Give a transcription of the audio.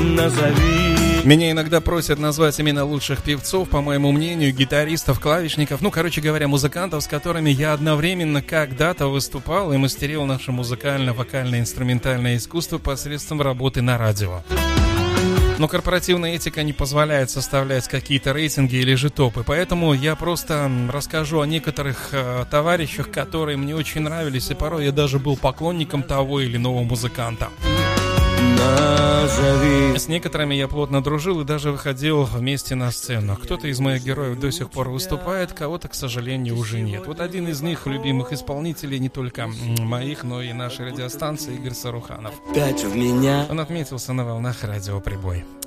назови. Меня иногда просят назвать имена лучших певцов, по моему мнению, гитаристов, клавишников, короче говоря, музыкантов, с которыми я одновременно когда-то выступал и мастерил наше музыкально-вокальное инструментальное искусство посредством работы на радио. Но корпоративная этика не позволяет составлять какие-то рейтинги или же топы, поэтому я просто расскажу о некоторых товарищах, которые мне очень нравились, и порой я даже был поклонником того или иного музыканта. Назови. С некоторыми я плотно дружил и даже выходил вместе на сцену. Кто-то из моих героев до сих пор выступает, кого-то, к сожалению, уже нет. Вот один из них, любимых исполнителей, не только моих, но и нашей радиостанции, Игорь Саруханов. Опять в меня. Он отметился на волнах радио «Прибой».